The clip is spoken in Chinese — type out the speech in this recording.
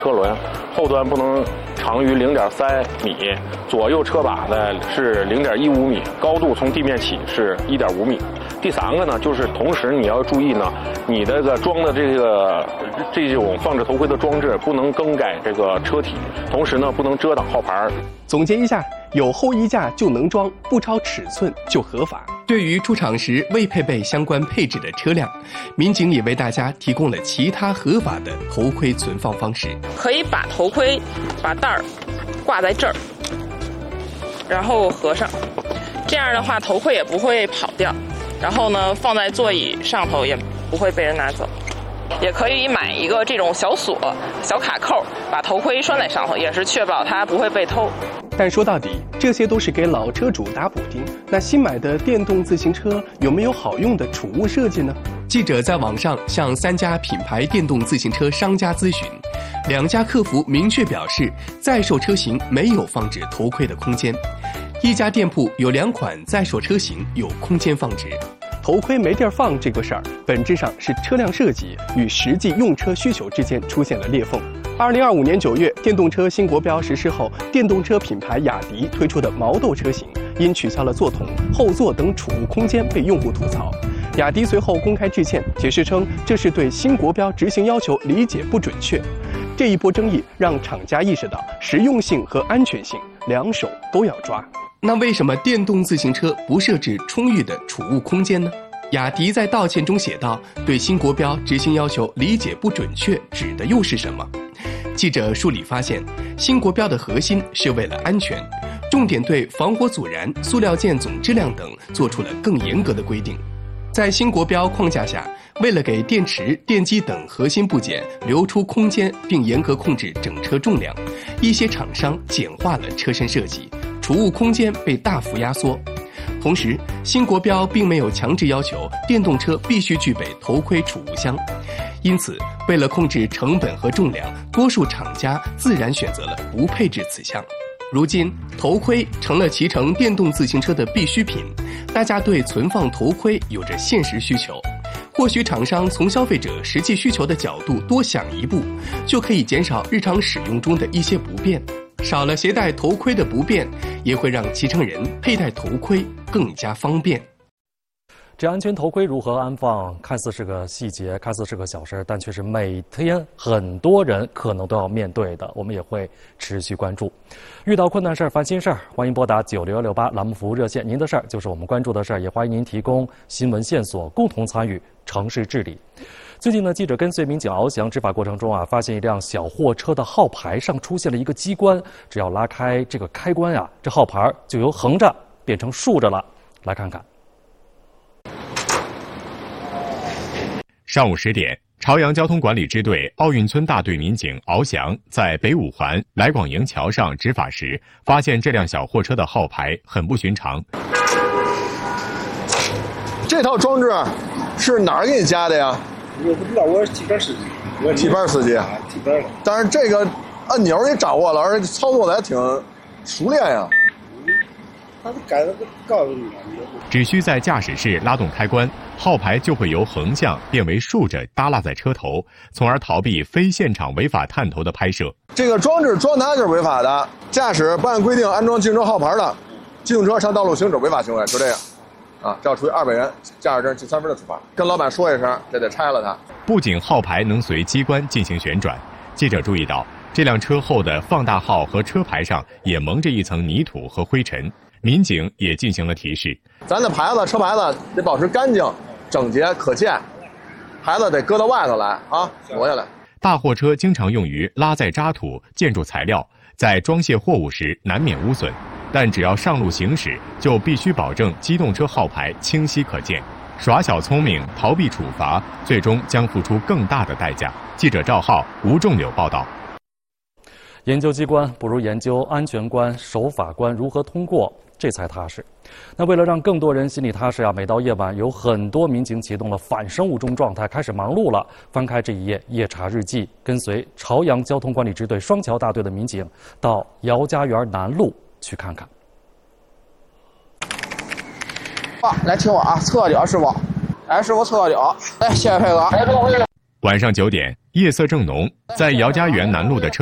车轮后端不能长于0.3米，左右车把呢是0.15米，高度从地面起是1.5米。第3个呢，就是同时你要注意呢，你这个装的这种放置头盔的装置不能更改这个车体，同时呢不能遮挡号牌。 总结一下，有后衣架就能装，不超尺寸就合法。对于出厂时未配备相关配置的车辆，民警也为大家提供了其他合法的头盔存放方式。 可以把头盔把带儿挂在这儿，然后合上，这样的话头盔也不会跑掉。然后呢，放在座椅上头也不会被人拿走。也可以买一个这种小锁、小卡扣，把头盔拴在上头，也是确保它不会被偷。 但说到底，这些都是给老车主打补丁。那新买的电动自行车有没有好用的储物设计呢？记者在网上向3家品牌电动自行车商家咨询，2家客服明确表示，在售车型没有放置头盔的空间。一家店铺有2款在售车型有空间放置。头盔没地儿放这个事儿，本质上是车辆设计与实际用车需求之间出现了裂缝。2025年9月，电动车新国标实施后，电动车品牌雅迪推出的毛豆车型因取消了座筒、后座等储物空间被用户吐槽。雅迪随后公开致歉，解释称这是对新国标执行要求理解不准确。这一波争议让厂家意识到实用性和安全性2手都要抓。那为什么电动自行车不设置充裕的储物空间呢？雅迪在道歉中写道，对新国标执行要求理解不准确指的又是什么？记者梳理发现，新国标的核心是为了安全，重点对防火阻燃、塑料件总质量等做出了更严格的规定。在新国标框架下，为了给电池、电机等核心部件留出空间，并严格控制整车重量，一些厂商简化了车身设计，储物空间被大幅压缩。同时，新国标并没有强制要求电动车必须具备头盔储物箱，因此，为了控制成本和重量，多数厂家自然选择了不配置此项。如今，头盔成了骑乘电动自行车的必需品，大家对存放头盔有着现实需求。或许厂商从消费者实际需求的角度多想一步，就可以减少日常使用中的一些不便。少了携带头盔的不便，也会让骑乘人佩戴头盔更加方便。 这安全头盔如何安放，看似是个细节，看似是个小事，但却是每天很多人可能都要面对的，我们也会持续关注。遇到困难事儿、烦心事儿，欢迎拨打96168栏目服务热线，您的事儿就是我们关注的事儿，也欢迎您提供新闻线索，共同参与城市治理。最近呢，记者跟随民警翱翔执法过程中啊，发现一辆小货车的号牌上出现了一个机关，只要拉开这个开关啊，这号牌就由横着变成竖着了。来看看。 上午10点，朝阳交通管理支队奥运村大队民警翱翔在北五环来广营桥上执法时，发现这辆小货车的号牌很不寻常。 这套装置是哪儿给你加的呀？ 我不知道，我是替班司机。 替班司机啊， 替班的。 但是这个按钮你掌握了，而且操作的还挺熟练呀。 他改了，告诉你了， 只需在驾驶室拉动开关，号牌就会由横向变为竖着耷拉在车头，从而逃避非现场违法探头的拍摄。 这个装置装它就是违法的，驾驶不按规定安装机动车号牌的，机动车上道路行驶违法行为，就这样。啊，这要处以200元驾驶证记3分的处罚。跟老板说一声，这得拆了它。 不仅号牌能随机关进行旋转，记者注意到这辆车后的放大号和车牌上也蒙着一层泥土和灰尘。民警也进行了提示， 咱的牌子、车牌子得保持干净、整洁、可见，牌子得搁到外头来啊，挪下来。 大货车经常用于拉载渣土、建筑材料，在装卸货物时难免污损，但只要上路行驶，就必须保证机动车号牌清晰可见。耍小聪明、逃避处罚，最终将付出更大的代价。记者赵浩、吴仲柳报道。 研究机关不如研究安全关、守法关如何通过，这才踏实。那为了让更多人心里踏实啊，每到夜晚，有很多民警启动了反生物钟状态，开始忙碌了。翻开这一页夜查日记，跟随朝阳交通管理支队双桥大队的民警到姚家园南路去看看。 来听我啊，侧脚师傅，来师傅侧脚，来谢谢配合。 晚上9点， 夜色正浓，在姚家园南路的车